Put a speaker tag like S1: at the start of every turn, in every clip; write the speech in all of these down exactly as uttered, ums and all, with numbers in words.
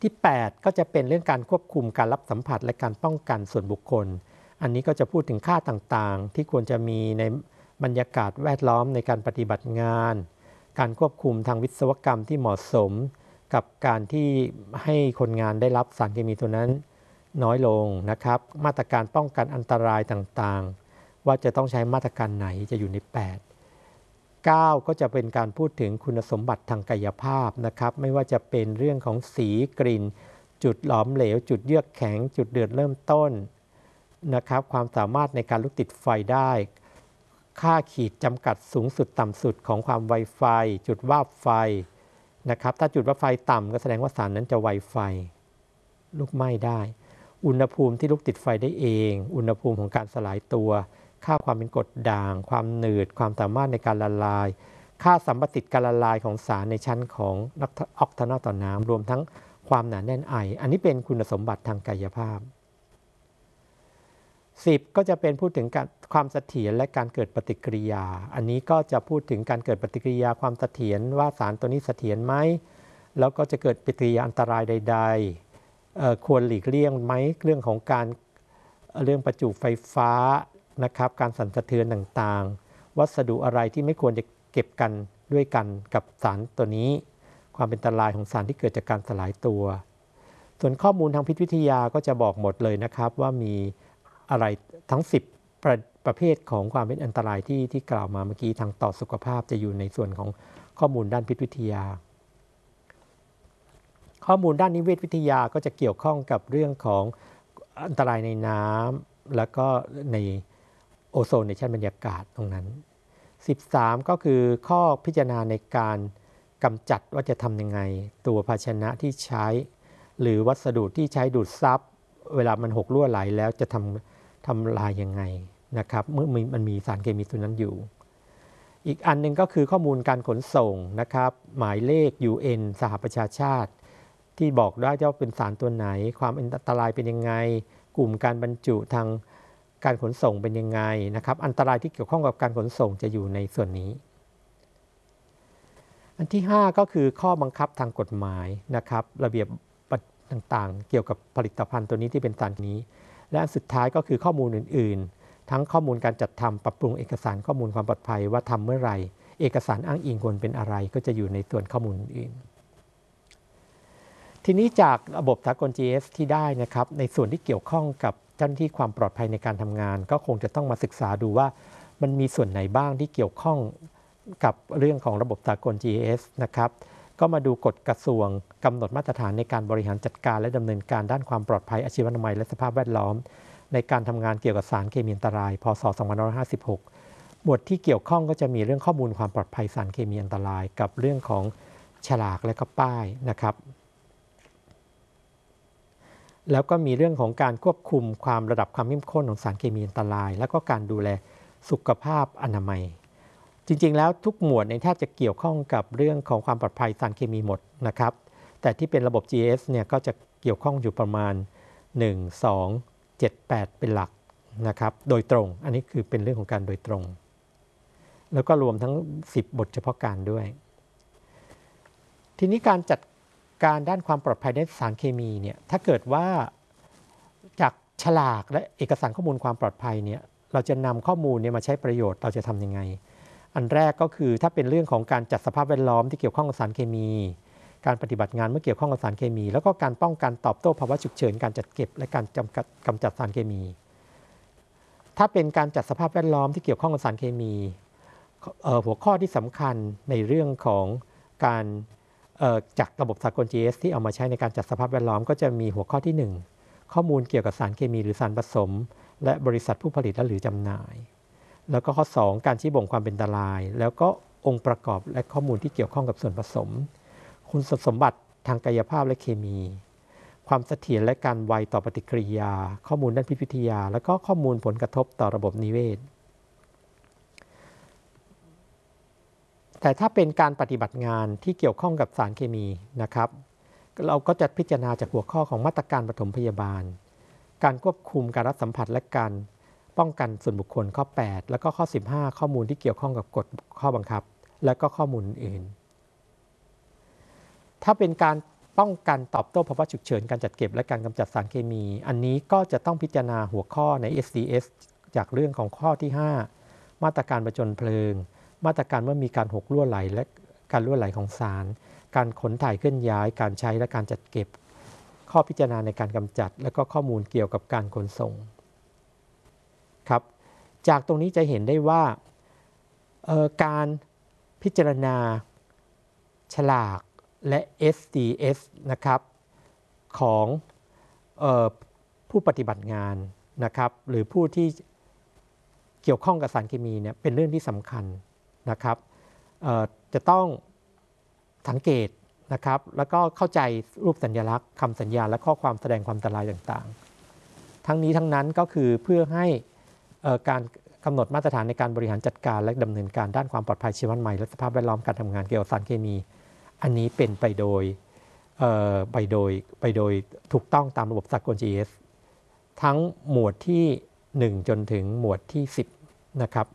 S1: ที่แปดก็จะเป็นเรื่องการควบคุมการรับสัมผัสและการป้องกันส่วนบุคคลอันนี้ก็จะพูดถึงค่าต่างๆที่ควรจะมีในบรรยากาศแวดล้อมในการปฏิบัติงานการควบคุมทางวิศวกรรมที่เหมาะสมกับการที่ให้คนงานได้รับสารเคมีตัวนั้นน้อยลงนะครับมาตรการป้องกันอันตรายต่างๆว่าจะต้องใช้มาตรการไหนจะอยู่ในแปด เก้าก็จะเป็นการพูดถึงคุณสมบัติทางกายภาพนะครับไม่ว่าจะเป็นเรื่องของสีกลิ่นจุดหลอมเหลวจุดเยือกแข็งจุดเดือดเริ่มต้นนะครับความสามารถในการลุกติดไฟได้ค่าขีดจำกัดสูงสุดต่ำสุดของความไวไฟจุดวาบไฟนะครับถ้าจุดวาบไฟต่ำก็แสดงว่าสารนั้นจะไวไฟลุกไหม้ได้อุณหภูมิที่ลุกติดไฟได้เองอุณหภูมิของการสลายตัวค่าความเป็นกรดด่างความหนืดความสามารถในการละลายค่าสัมประสิทธิ์การละลายของสารในชั้นของออกทานอลต่อน้ำรวมทั้งความหนาแน่นไออันนี้เป็นคุณสมบัติทางกายภาพสิบก็จะเป็นพูดถึงการความเสถียรและการเกิดปฏิกิริยาอันนี้ก็จะพูดถึงการเกิดปฏิกิริยาความเสถียรว่าสารตัวนี้เสถียรไหมแล้วก็จะเกิดปฏิกิริยาอันตรายใดๆควรหลีกเลี่ยงไหมเรื่องของการเรื่องประจุไฟฟ้านะครับการสั่นสะเทือนต่างๆวัสดุอะไรที่ไม่ควรจะเก็บกันด้วยกันกับสารตัวนี้ความเป็นอันตรายของสารที่เกิดจากการสลายตัวส่วนข้อมูลทางพิษวิทยาก็จะบอกหมดเลยนะครับว่ามีอะไรทั้งสิบประประเภทของความเป็นอันตรายที่ที่กล่าวมาเมื่อกี้ทางต่อสุขภาพจะอยู่ในส่วนของข้อมูลด้านพิษวิทยาข้อมูลด้านนิเวศวิทยาก็จะเกี่ยวข้องกับเรื่องของอันตรายในน้ำแล้วก็ในโอโซนในชั้นบรรยากาศตรงนั้นสิบสามก็คือข้อพิจารณาในการกำจัดว่าจะทำยังไงตัวภาชนะที่ใช้หรือวัสดุที่ใช้ดูดซับเวลามันหกรั่วไหลแล้วจะทำทำลายยังไงนะครับเมื่อมันมีสารเคมีตัวนั้นอยู่อีกอันนึงก็คือข้อมูลการขนส่งนะครับหมายเลข ยู เอ็น สหประชาชาติที่บอกได้ว่าเป็นสารตัวไหนความอันตรายเป็นยังไงกลุ่มการบรรจุทางการขนส่งเป็นยังไงนะครับอันตรายที่เกี่ยวข้องกับการขนส่งจะอยู่ในส่วนนี้อันที่ห้าก็คือข้อบังคับทางกฎหมายนะครับระเบียบต่างๆเกี่ยวกับผลิตภัณฑ์ตัวนี้ที่เป็นสารนี้และอันสุดท้ายก็คือข้อมูลอื่นๆทั้งข้อมูลการจัดทำปรับปรุงเอกสารข้อมูลความปลอดภัยว่าทำเมื่อไหร่เอกสารอ้างอิงควรเป็นอะไรก็จะอยู่ในส่วนข้อมูลอื่นทีนี้จากระบบสากล จี เอส ที่ได้นะครับในส่วนที่เกี่ยวข้องกับเจ้าหน้าที่ความปลอดภัยในการทำงานก็คงจะต้องมาศึกษาดูว่ามันมีส่วนไหนบ้างที่เกี่ยวข้องกับเรื่องของระบบสากล จี เอส นะครับก็มาดูกฎกระทรวงกำหนดมาตรฐานในการบริหารจัดการและดำเนินการด้านความปลอดภัยอาชีวนามัยและสภาพแวดล้อมในการทำงานเกี่ยวกับสารเคมีอันตรายพ.ศ. สองพันห้าร้อยห้าสิบหกหมวดที่เกี่ยวข้องก็จะมีเรื่องข้อมูลความปลอดภัยสารเคมีอันตรายกับเรื่องของฉลากและก็ป้ายนะครับแล้วก็มีเรื่องของการควบคุมความระดับความเข้มข้นของสารเคมีอันตรายแล้วก็การดูแลสุขภาพอนามัยจริงๆแล้วทุกหมวดในแทบจะเกี่ยวข้องกับเรื่องของความปลอดภัยสารเคมีหมดนะครับแต่ที่เป็นระบบ จี เอส เนี่ยก็จะเกี่ยวข้องอยู่ประมาณหนึ่ง สอง เจ็ด แปดเป็นหลักนะครับโดยตรงอันนี้คือเป็นเรื่องของการโดยตรงแล้วก็รวมทั้งสิบบทเฉพาะการด้วยทีนี้การจัดการด้านความปลอดภัยด้านสารเคมีเนี่ยถ้าเกิดว่าจากฉลากและเอกสารข้อมูลความปลอดภัยเนี่ยเราจะนำข้อมูลเนี่ยมาใช้ประโยชน์เราจะทำยังไงอันแรกก็คือถ้าเป็นเรื่องของการจัดสภาพแวดล้อมที่เกี่ยวข้องกับสารเคมีการปฏิบัติงานเมื่อเกี่ยวข้องกับสารเคมีแล้วก็การป้องกันตอบโต้ภาวะฉุกเฉินการจัดเก็บและการจำกัดกำจัดสารเคมีถ้าเป็นการจัดสภาพแวดล้อมที่เกี่ยวข้องกับสารเคมีหัวข้อที่สำคัญในเรื่องของการจากระบบสากล จี เอส ที่เอามาใช้ในการจัดสภาพแวดล้อมก็จะมีหัวข้อที่หนึ่งข้อมูลเกี่ยวกับสารเคมีหรือสารผสมและบริษัทผู้ผลิตและหรือจำหน่ายแล้วก็ข้อสองการชี้บ่งความเป็นอันตรายแล้วก็องค์ประกอบและข้อมูลที่เกี่ยวข้องกับส่วนผสมคุณสมบัติทางกายภาพและเคมีความเสถียรและการไวต่อปฏิกิริยาข้อมูลด้านพิษวิทยาแล้วก็ข้อมูลผลกระทบต่อระบบนิเวศแต่ถ้าเป็นการปฏิบัติงานที่เกี่ยวข้องกับสารเคมีนะครับเราก็จะพิจารณาจากหัวข้อของมาตรการปฐมพยาบาลการควบคุมการรับสัมผัสและการป้องกันส่วนบุคคลข้อแปดแล้วก็ข้อสิบห้าข้อมูลที่เกี่ยวข้องกับกฎข้อบังคับและก็ข้อมูลอื่นถ้าเป็นการป้องกันตอบโต้ภาวะฉุกเฉินการจัดเก็บและการกำจัดสารเคมีอันนี้ก็จะต้องพิจารณาหัวข้อใน เอส ดี เอส จากเรื่องของข้อที่ห้ามาตรการประจนเพลิงมาตรการเมื่อมีการหกรั่วไหลและการรั่วไหลของสารการขนถ่ายเคลื่อนย้ายการใช้และการจัดเก็บข้อพิจารณาในการกำจัดและก็ข้อมูลเกี่ยวกับการขนส่งครับจากตรงนี้จะเห็นได้ว่าการพิจารณาฉลากและ เอส ดี เอส นะครับของเอ่อผู้ปฏิบัติงานนะครับหรือผู้ที่เกี่ยวข้องกับสารเคมีเนี่ยเป็นเรื่องที่สำคัญนะครับจะต้องสังเกตนะครับแล้วก็เข้าใจรูปสัญลักษณ์คำสัญญาและข้อความแสดงความอันตรายต่างๆทั้งนี้ทั้งนั้นก็คือเพื่อให้การกำหนดมาตรฐานในการบริหารจัดการและดำเนินการด้านความปลอดภัยชีวภาพใหม่และสภาพแวดล้อมการทำงานเกี่ยวกับสารเคมีอันนี้เป็นไปโดยไปโดยไปโดยถูกต้องตามระบบสากล จี เอส ทั้งหมวดที่หนึ่งจนถึงหมวดที่สิบนะครับ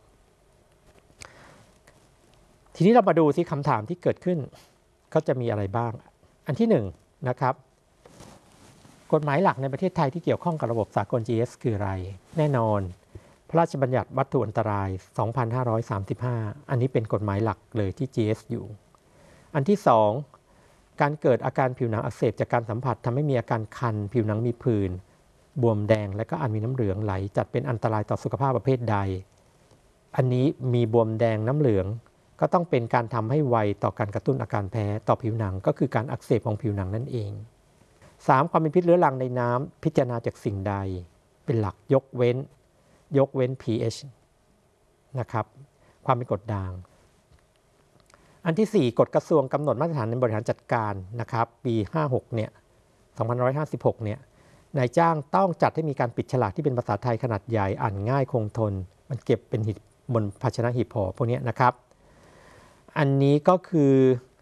S1: ทีนี้เรามาดูที่คำถามที่เกิดขึ้นก็จะมีอะไรบ้างอันที่หนึ่งนะครับกฎหมายหลักในประเทศไทยที่เกี่ยวข้องกับระบบสากล จี เอส คืออะไรแน่นอนพระราชบัญญัติวัตถุอันตรายสองพันห้าร้อยสามสิบห้าอันนี้เป็นกฎหมายหลักเลยที่ จี เอส อยู่อันที่สองการเกิดอาการผิวหนังอักเสบจากการสัมผัสทำให้มีอาการคันผิวหนังมีผื่นบวมแดงและก็อาจมีน้ำเหลืองไหลจัดเป็นอันตรายต่อสุขภาพประเภทใดอันนี้มีบวมแดงน้ำเหลืองก็ต้องเป็นการทำให้ไวต่อการกระตุ้นอาการแพ้ต่อผิวหนังก็คือการอักเสบของผิวหนังนั่นเองสามความเป็นพิษเรื้อรังในน้ำพิจารณาจากสิ่งใดเป็นหลักยกเว้นยกเว้น pH นะครับความเป็นกรดด่างอันที่สี่กฎกระทรวงกำหนดมาตรฐานในบริหารจัดการนะครับปีห้าสิบหกเนี่ยสองพันห้าร้อยห้าสิบหกเนี่ยนายจ้างต้องจัดให้มีการปิดฉลากที่เป็นภาษาไทยขนาดใหญ่อ่านง่ายคงทนมันเก็บเป็นหีบบนภาชนะหีบห่อพวกนี้นะครับอันนี้ก็คือ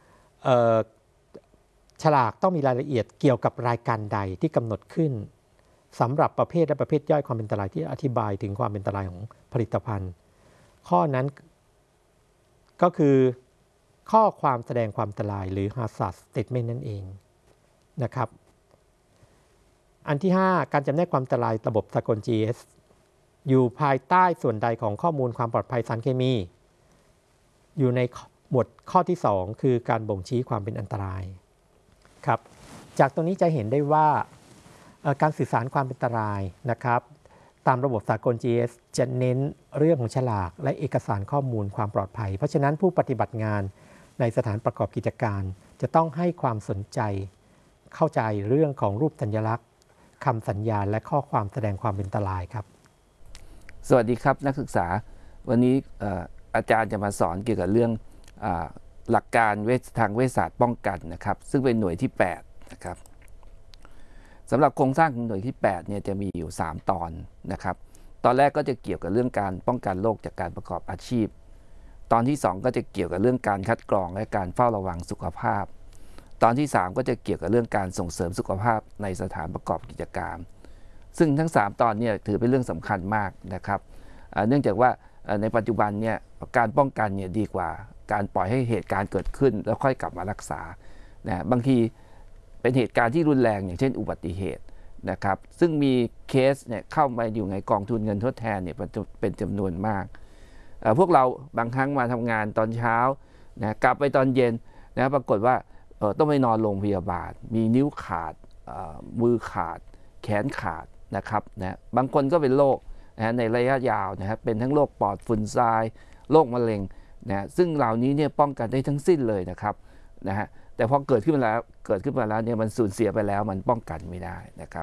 S1: ฉลากต้องมีรายละเอียดเกี่ยวกับรายการใดที่กำหนดขึ้นสำหรับประเภทและประเภทย่อยความเป็นอันตรายที่อธิบายถึงความเป็นอันตรายของผลิตภัณฑ์ข้อนั้นก็คือข้อความแสดงความอันตรายหรือ hazard statement นั่นเองนะครับอันที่ห้าการจำแนกความอันตรายระบบสากล จี เอส อยู่ภายใต้ส่วนใดของข้อมูลความปลอดภัยสารเคมีอยู่ในหมวดข้อที่สองคือการบ่งชี้ความเป็นอันตรายครับจากตรงนี้จะเห็นได้ว่าการสื่อสารความเป็นอันตรายนะครับตามระบบสากล จี เอส จะเน้นเรื่องของฉลากและเอกสารข้อมูลความปลอดภัยเพราะฉะนั้นผู้ปฏิบัติงานในสถานประกอบกิจการจะต้องให้ความสนใจเข้าใจเรื่องของรูปสัญลักษณ์คำสัญญาและข้อความแสดงความเป็นอันตรายครับ
S2: สวัสดีครับนักศึกษาวันนี้อาจารย์จะมาสอนเกี่ยวกับเรื่องหลักการเวชทางเวชศาสตร์ป้องกันนะครับซึ่งเป็นหน่วยที่แปดนะครับสำหรับโครงสร้างของหน่วยที่แปดเนี่ยจะมีอยู่สามตอนนะครับตอนแรกก็จะเกี่ยวกับเรื่องการป้องกันโรคจากการประกอบอาชีพตอนที่สองก็จะเกี่ยวกับเรื่องการคัดกรองและการเฝ้าระวังสุขภาพตอนที่สามก็จะเกี่ยวกับเรื่องการส่งเสริมสุขภาพในสถานประกอบกิจการซึ่งทั้งสามตอนนี้ถือเป็นเรื่องสำคัญมากนะครับเนื่องจากว่าในปัจจุบันเนี่ยการป้องกันเนี่ยดีกว่าการปล่อยให้เหตุการณ์เกิดขึ้นแล้วค่อยกลับมารักษานะบางทีเป็นเหตุการณ์ที่รุนแรงอย่างเช่นอุบัติเหตุนะครับซึ่งมีเคสเนี่ยเข้ามาอยู่ในกองทุนเงินทดแทนเนี่ยเป็นจำนวนมากพวกเราบางครั้งมาทำงานตอนเช้านะกลับไปตอนเย็นนะปรากฏว่าต้องไปนอนโรงพยาบาลมีนิ้วขาดมือขาดแขนขาดนะครับนะบางคนก็เป็นโรคนะในระยะยาวนะครับเป็นทั้งโรคปอดฝุ่นทรายโรคมะเร็งนะซึ่งเหล่านี้เนี่ยป้องกันได้ทั้งสิ้นเลยนะครับนะฮะแต่พอเกิดขึ้นมาแล้วเกิดขึ้นมาแล้วเนี่ยมันสูญเสียไปแล้วมันป้องกันไม่ได้นะครับ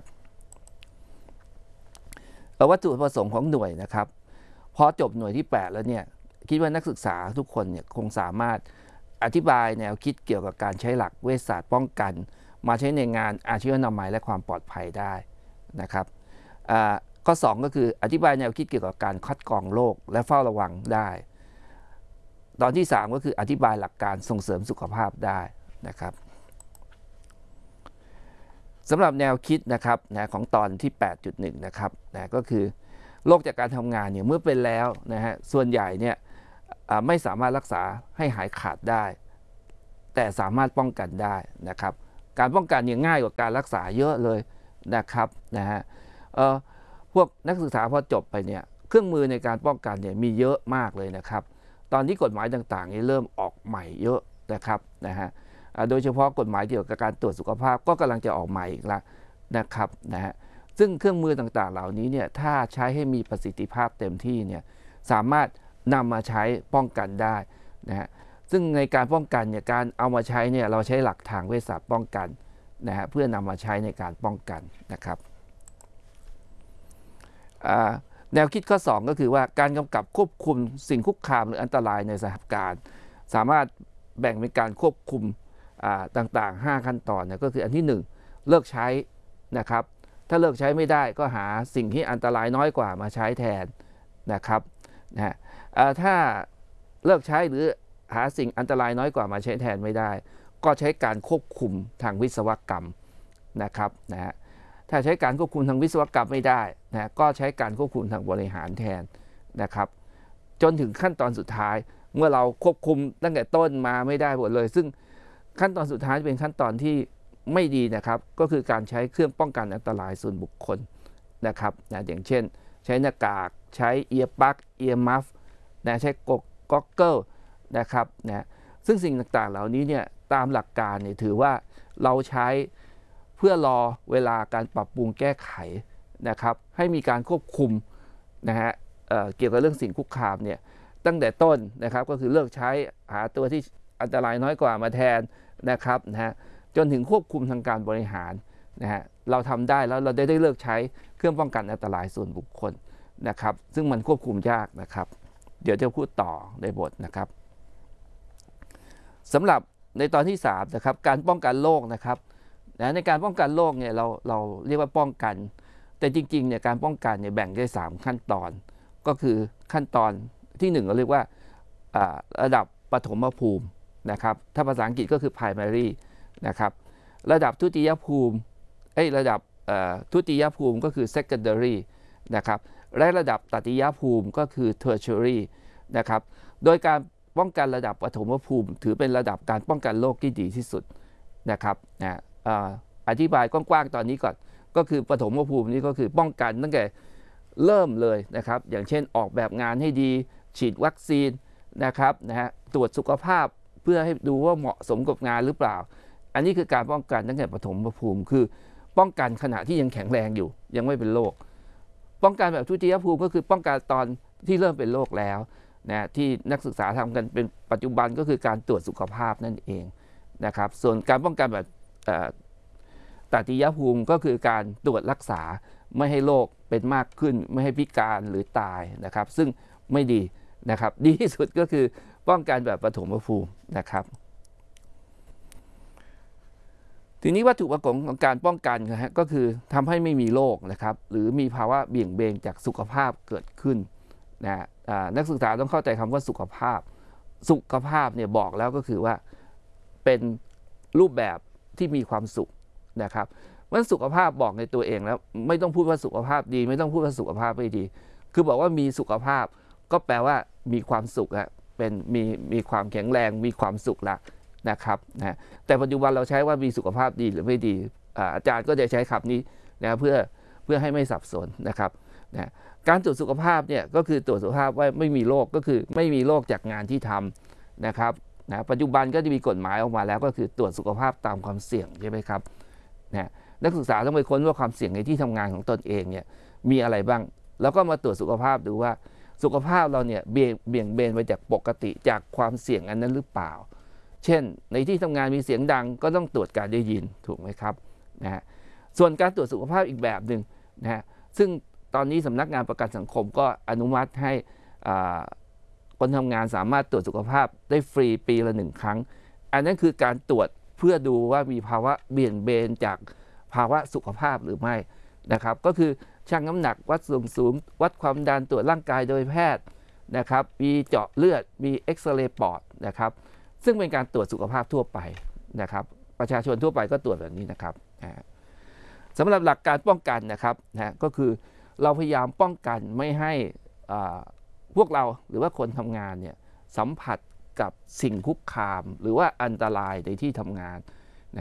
S2: วัตถุประสงค์ของหน่วยนะครับพอจบหน่วยที่แปดแล้วเนี่ยคิดว่านักศึกษาทุกคนเนี่ยคงสามารถอธิบายแนวคิดเกี่ยวกับการใช้หลักเวชศาสตร์ป้องกันมาใช้ในงานอาชีวนามัยและความปลอดภัยได้นะครับข้อสองก็คืออธิบายแนวคิดเกี่ยวกับการคัดกรองโรคและเฝ้าระวังได้ตอนที่สามก็คืออธิบายหลักการส่งเสริมสุขภาพได้นะครับสำหรับแนวคิดนะครับนะของตอนที่ แปดจุดหนึ่ง นะครับนะก็คือโรคจากการทำงานเนี่ยเมื่อเป็นแล้วนะฮะส่วนใหญ่เนี่ยไม่สามารถรักษาให้หายขาดได้แต่สามารถป้องกันได้นะครับการป้องกันเนี่ยง่ายกว่าการรักษาเยอะเลยนะครับนะฮะเอ่อพวกนักศึกษาพอจบไปเนี่ยเครื่องมือในการป้องกันเนี่ยมีเยอะมากเลยนะครับตอนนี้กฎหมายต่างๆนี่เริ่มออกใหม่เยอะนะครับนะฮะโดยเฉพาะกฎหมายเกี่ยวกับการตรวจสุขภาพก็กำลังจะออกใหม่อีกแล้วนะครับนะฮะซึ่งเครื่องมือต่างๆเหล่านี้เนี่ยถ้าใช้ให้มีประสิทธิภาพเต็มที่เนี่ยสามารถนำมาใช้ป้องกันได้นะฮะซึ่งในการป้องกันเนี่ยการเอามาใช้เนี่ยเราใช้หลักทางเวชศาสตร์ป้องกันนะฮะเพื่อนำมาใช้ในการป้องกันนะครับแนวคิดข้อสองก็คือว่าการกำกับควบคุมสิ่งคุกคามหรืออันตรายในสถานการณ์สามารถแบ่งเป็นการควบคุมต่างๆห้าขั้นตอนนะก็คืออันที่หนึ่งเลิกใช้นะครับถ้าเลิกใช้ไม่ได้ก็หาสิ่งที่อันตรายน้อยกว่ามาใช้แทนนะครับนะถ้าเลิกใช้หรือหาสิ่งอันตรายน้อยกว่ามาใช้แทนไม่ได้ก็ใช้การควบคุมทางวิศวกรรมนะครับนะฮะถ้าใช้การควบคุมทางวิศวกรรมไม่ได้นะก็ใช้การควบคุมทางบริหารแทนนะครับจนถึงขั้นตอนสุดท้ายเมื่อเราควบคุมตั้งแต่ต้นมาไม่ได้หมดเลยซึ่งขั้นตอนสุดท้ายเป็นขั้นตอนที่ไม่ดีนะครับก็คือการใช้เครื่องป้องกันอันตรายส่วนบุคคลนะครับนะอย่างเช่นใช้หน้ากากใช้เอียร์ปลั๊กเอียร์มัฟนะใช้กก็อกเกิลนะครับนะซึ่งสิ่งต่างๆเหล่านี้เนี่ยตามหลักการเนี่ยถือว่าเราใช้เพื่อรอเวลาการปรับปรุงแก้ไขนะครับให้มีการควบคุมนะฮะ เอ่อ เกี่ยวกับเรื่องสิ่งคุกคามเนี่ยตั้งแต่ต้นนะครับก็คือเลิกใช้หาตัวที่อันตรายน้อยกว่ามาแทนนะครับนะฮะจนถึงควบคุมทางการบริหารนะฮะเราทำได้แล้วเราได้ได้เลิกใช้เครื่องป้องกันอันตรายส่วนบุคคลนะครับซึ่งมันควบคุมยากนะครับเดี๋ยวจะพูดต่อในบทนะครับสำหรับในตอนที่สามนะครับการป้องกันโรคนะครับนะในการป้องกันโรคเนี่ยเราเราเรียกว่าป้องกันแต่จริงๆเนี่ยการป้องกันเนี่ยแบ่งได้สามขั้นตอนก็คือขั้นตอนที่หนึ่งเราเรียกว่าระดับปฐมภูมินะครับถ้าภาษาอังกฤษก็คือ primary นะครับระดับทุติยภูมิเอ้ยระดับทุติยภูมิก็คือ secondary นะครับและระดับตติยภูมิก็คือ tertiary นะครับโดยการป้องกันระดับปฐมภูมิถือเป็นระดับการป้องกันโรคที่ดีที่สุดนะครับนะอธิบายกว้างๆตอนนี้ก่อนก็คือปฐมภูมินี้ก็คือป้องกันตั้งแต่เริ่มเลยนะครับอย่างเช่นออกแบบงานให้ดีฉีดวัคซีนนะครับนะฮะตรวจสุขภาพเพื่อให้ดูว่าเหมาะสมกับงานหรือเปล่าอันนี้คือการป้องกันตั้งแต่ปฐมภูมิคือป้องกันขณะที่ยังแข็งแรงอยู่ยังไม่เป็นโรคป้องกันแบบทุติยภูมิก็คือป้องกันตอนที่เริ่มเป็นโรคแล้วนะที่นักศึกษาทำกันเป็นปัจจุบันก็คือการตรวจสุขภาพนั่นเองนะครับส่วนการป้องกันแบบตติยภูมิก็คือการตรวจรักษาไม่ให้โรคเป็นมากขึ้นไม่ให้พิการหรือตายนะครับซึ่งไม่ดีนะครับดีที่สุดก็คือป้องกันแบบปฐมภูมินะครับทีนี้วัตถุประสงค์ของการป้องกันนะฮะก็คือทำให้ไม่มีโรคนะครับหรือมีภาวะเบี่ยงเบนจากสุขภาพเกิดขึ้นนะนักศึกษาต้องเข้าใจคำว่าสุขภาพสุขภาพเนี่ยบอกแล้วก็คือว่าเป็นรูปแบบที่มีความสุขนะครับว่าสุขภาพบอกในตัวเองแล้วไม่ต้องพูดว่าสุขภาพดีไม่ต้องพูดว่าสุขภาพไม่ดีคือบอกว่ามีสุขภาพก็แปลว่ามีความสุขอะเป็นมีมีความแข็งแรงมีความสุขละนะครับนะแต่ปัจจุบันเราใช้ว่ามีสุขภาพดีหรือไม่ดีอาจารย์ก็จะใช้คำนี้นะเพื่อเพื่อให้ไม่สับสนนะครับนะการตรวจสุขภาพเนี่ยก็คือตรวจสุขภาพว่าไม่มีโรคก็คือไม่มีโรคจากงานที่ทำนะครับนะปัจจุบันก็จะมีกฎหมายออกมาแล้วก็คือตรวจสุขภาพตามความเสี่ยงใช่ไหมครับนะนักศึกษาต้องไปค้นว่าความเสี่ยงในที่ทำงานของตนเองเนี่ยมีอะไรบ้างแล้วก็มาตรวจสุขภาพดูว่าสุขภาพเราเนี่ยเบี่ยงเบี่ยงเบนไปจากปกติจากความเสี่ยงอันนั้นหรือเปล่าเช่นในที่ทำงานมีเสียงดังก็ต้องตรวจการได้ยินถูกไหมครับนะฮะส่วนการตรวจสุขภาพอีกแบบหนึ่งนะฮะซึ่งตอนนี้สำนักงานประกันสังคมก็อนุมัติให้คนทำงานสามารถตรวจสุขภาพได้ฟรีปีละหนึ่งครั้งอันนั้นคือการตรวจเพื่อดูว่ามีภาวะเบี่ยงเบนจากภาวะสุขภาพหรือไม่นะครับก็คือชั่งน้ำหนักวัดส่วนสูงวัดความดันตรวจร่างกายโดยแพทย์นะครับมีเจาะเลือดมีเอ็กซเรย์ปอดนะครับซึ่งเป็นการตรวจสุขภาพทั่วไปนะครับประชาชนทั่วไปก็ตรวจแบบนี้นะครับสำหรับหลักการป้องกันนะครับนะก็คือเราพยายามป้องกันไม่ให้พวกเราหรือว่าคนทำงานเนี่ยสัมผัสกับสิ่งคุกคามหรือว่าอันตรายในที่ทำงานนะฮะ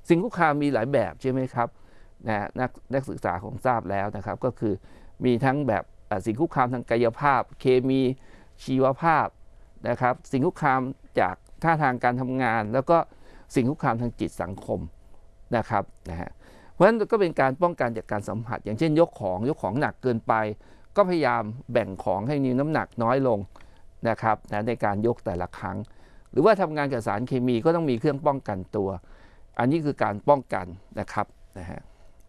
S2: สิ่งคุกคามมีหลายแบบใช่ไหมครับนะนักนักศึกษาคงทราบแล้วนะครับก็คือมีทั้งแบบสิ่งคุกคามทางกายภาพเคมีชีวภาพนะครับสิ่งคุกคามจากท่าทางการทำงานแล้วก็สิ่งคุกคามทางจิตสังคมนะครับนะฮะเพราะฉะนั้นก็เป็นการป้องกันจากการสัมผัสอย่างเช่นยกของยกของหนักเกินไปก็พยายามแบ่งของให้มีน้ำหนักน้อยลงนะครับนะในการยกแต่ละครั้งหรือว่าทำงานกับสารเคมีก็ต้องมีเครื่องป้องกันตัวอันนี้คือการป้องกันนะครับนะฮะ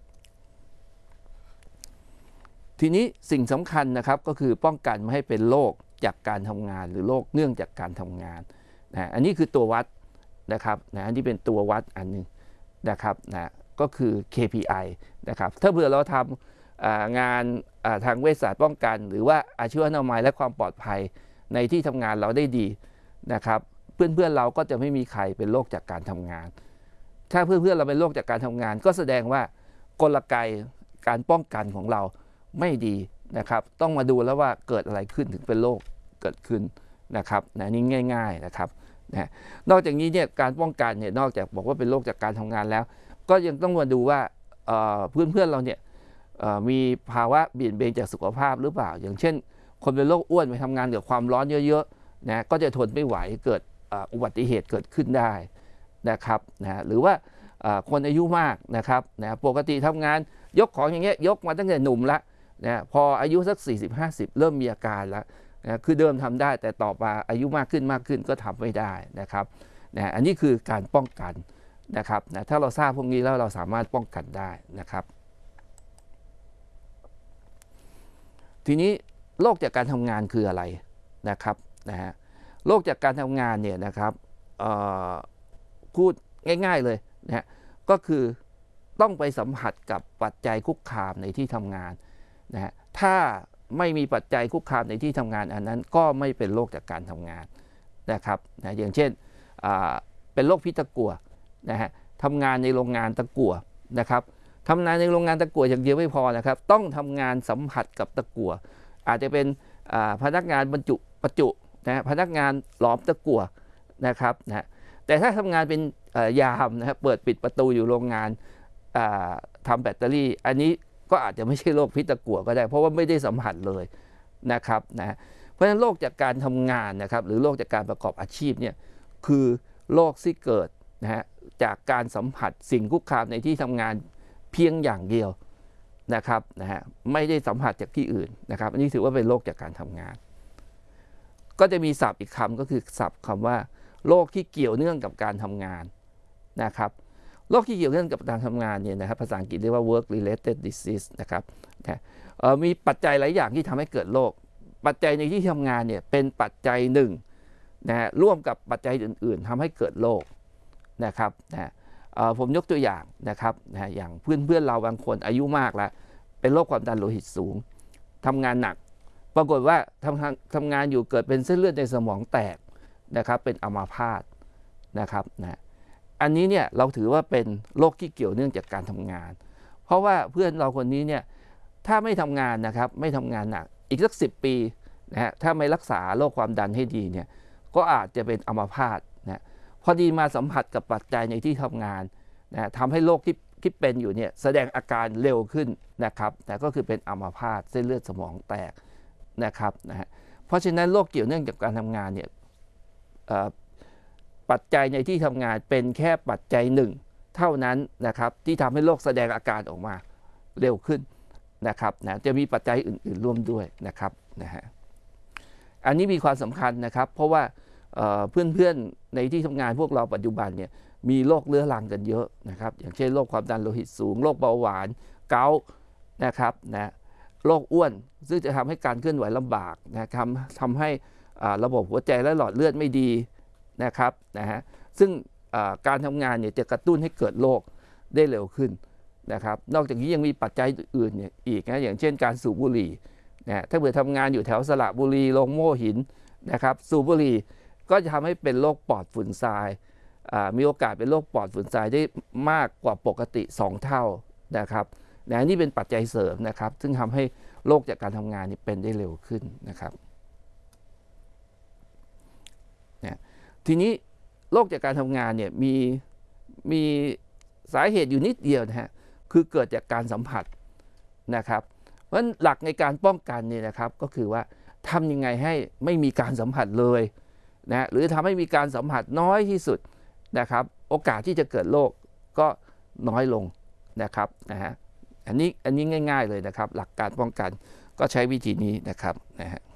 S2: ทีนี้สิ่งสำคัญนะครับก็คือป้องกันไม่ให้เป็นโรคจากการทำงานหรือโรคเนื่องจากการทำงานนะอันนี้คือตัววัดนะครับนะอันนี้เป็นตัววัดอันนึงนะครับนะก็คือ เค พี ไอ นะครับถ้าเผื่อเราทำงานทางเวชศาสตร์ป้องกันหรือว่าอาชีวอนามัยและความปลอดภัยในที่ทำงานเราได้ดีนะครับเพื่อนๆเราก็จะไม่มีใครเป็นโรคจากการทำงานถ้าเพื่อนๆเราเป็นโรคจากการทำงานก็แสดงว่ากลไกการป้องกันของเราไม่ดีนะครับต้องมาดูแล้วว่าเกิดอะไรขึ้นถึงเป็นโรคเกิดขึ้นนะครับนะนี่ง่ายๆนะครับนะนอกจากนี้เนี่ยการป้องกันเนี่ยนอกจากบอกว่าเป็นโรคจากการทำงานแล้วก็ยังต้องมาดูว่าเพื่อนๆเราเนี่ยมีภาวะเบี่ยงเบนจากสุขภาพหรือเปล่าอย่างเช่นคนเป็นโรคอ้วนไปทำงานกับความร้อนเยอะๆนะก็จะทนไม่ไหวเกิดอุบัติเหตุเกิดขึ้นได้นะครับนะหรือว่าคนอายุมากนะครับนะปกติทำงานยกของอย่างเงี้ยยกมาตั้งแต่หนุ่มละนะพออายุสัก สี่สิบห้าสิบ เริ่มมีอาการแล้วนะคือเดิมทำได้แต่ต่อมาอายุมากขึ้นมากขึ้นก็ทำไม่ได้นะครับนะอันนี้คือการป้องกันนะครับนะถ้าเราทราบพวกนี้แล้วเราสามารถป้องกันได้นะครับทีนี้โรคจากการทำงานคืออะไรนะครับนะฮะโรคจากการทำงานเนี่ยนะครับพูดง่ายๆเลยนะก็คือต้องไปสัมผัสกับปัจจัยคุกคามในที่ทำงานนะฮะถ้าไม่มีปัจจัยคุกคามในที่ทำงานอันนั้นก็ไม่เป็นโรคจากการทำงานนะครับนะอย่างเช่นเป็นโรคพิษตะกั่วนะฮะทำงานในโรงงานตะกั่วนะครับทำงานในโรงงานตะกั่วอย่างเดียวไม่พอนะครับต้องทำงานสัมผัสกับตะกั่วอาจจะเป็นพนักงานบรรจุประจุนะพนักงานหลอมตะกั่วนะครับนะแต่ถ้าทำงานเป็นยามนะครับเปิดปิดประตูอยู่โรงงานทำแบตเตอรี่อันนี้ก็อาจจะไม่ใช่โรคพิษตะกั่วก็ได้เพราะว่าไม่ได้สัมผัสเลยนะครับนะเพราะฉะนั้นโรคจากการทำงานนะครับหรือโรคจากการประกอบอาชีพเนี่ยคือโรคที่เกิดนะฮะจากการสัมผัสสิ่งคุกคามในที่ทำงานเพียงอย่างเดียวนะครับนะฮะไม่ได้สัมผัสจากที่อื่นนะครับอันนี้ถือว่าเป็นโรคจากการทำงานก็จะมีศัพท์อีกคำก็คือศัพท์คำว่าโรคที่เกี่ยวเนื่องกับการทำงานนะครับโรคที่เกี่ยวเนื่องกับการทำงานเนี่ยนะครับภาษาอังกฤษเรียกว่า work related disease นะครับนะมีปัจจัยหลายอย่างที่ทำให้เกิดโรคปัจจัยในที่ทำงานเนี่ยเป็นปัจจัยหนึ่งนะฮะร่วมกับปัจจัยอื่นๆทำให้เกิดโรคนะครับนะผมยกตัวอย่างนะครับนะอย่างเพื่อนๆเราบางคนอายุมากแล้วเป็นโรคความดันโลหิตสูงทำงานหนักปรากฏว่าทำทำงานอยู่เกิดเป็นเส้นเลือดในสมองแตกนะครับเป็นอัมาพาตนะครับนะอันนี้เนี่ยเราถือว่าเป็นโรคที่เกี่ยวเนื่องจากการทำงานเพราะว่าเพื่อนเราคนนี้เนี่ยถ้าไม่ทำงานนะครับไม่ทำงานหนักอีกสักสิบปีนะฮะถ้าไม่รักษาโรคความดันให้ดีเนี่ยก็อาจจะเป็นอัมาพาตนะพอดีมาสัมผัสกับปัจจัยในที่ทำงานนะทำให้โรคที่ที่เป็นอยู่เนี่ยแสดงอาการเร็วขึ้นนะครับแต่ก็คือเป็นอัมาพาตเส้นเลือดสมองแตกนะครับนะฮะเพราะฉะนั้นโรคเกี่ยวเนื่องจากการทำงานเนี่ยปัจจัยในที่ทำงานเป็นแค่ปัจจัยหนึ่งเท่านั้นนะครับที่ทำให้โรคแสดงอาการออกมาเร็วขึ้นนะครับนะจะมีปัจจัยอื่นๆร่วมด้วยนะครับนะฮะอันนี้มีความสำคัญนะครับเพราะว่าเพื่อนๆในที่ทำงานพวกเราปัจจุบันเนี่ยมีโรคเรื้อรังกันเยอะนะครับอย่างเช่นโรคความดันโลหิตสูงโรคเบาหวานเกาต์นะครับนะโรคอ้วนซึ่งจะทำให้การเคลื่อนไหวลำบากนะครับทำให้ระบบหัวใจและหลอดเลือดไม่ดีนะครับนะฮะซึ่งการทำงานเนี่ยจะกระตุ้นให้เกิดโรคได้เร็วขึ้นนะครับนอกจากนี้ยังมีปัจจัยอื่นเนี่ยอีกนะอย่างเช่นการสูบบุหรี่นะถ้าเกิดทำงานอยู่แถวสระบุรีลงโม่หินนะครับสูบบุหรี่ก็จะทำให้เป็นโรคปอดฝุ่นทรายมีโอกาสเป็นโรคปอดฝุ่นทรายได้มากกว่าปกติสองเท่านะครับนะนี่เป็นปัจจัยเสริมนะครับซึ่งทำให้โรคจากการทำงานนี่เป็นได้เร็วขึ้นนะครับนะทีนี้โรคจากการทำงานเนี่ยมีมีสาเหตุอยู่นิดเดียวนะฮะคือเกิดจากการสัมผัสนะครับเพราะฉะนั้นหลักในการป้องกันเนี่ยนะครับก็คือว่าทำยังไงให้ไม่มีการสัมผัสเลยนะหรือทำให้มีการสัมผัสน้อยที่สุดนะครับโอกาสที่จะเกิดโรคก็น้อยลงนะครับนะฮะอันนี้อันนี้ง่ายๆเลยนะครับหลักการป้องกันก็ใช้วิธีนี้นะครับนะฮะ